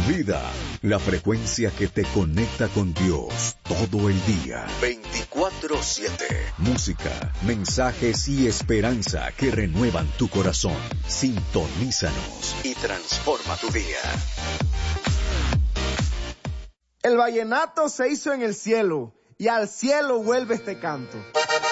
Vida, la frecuencia que te conecta con Dios todo el día. 24/7. Música, mensajes y esperanza que renuevan tu corazón. Sintonízanos y transforma tu día. El vallenato se hizo en el cielo y al cielo vuelve este canto.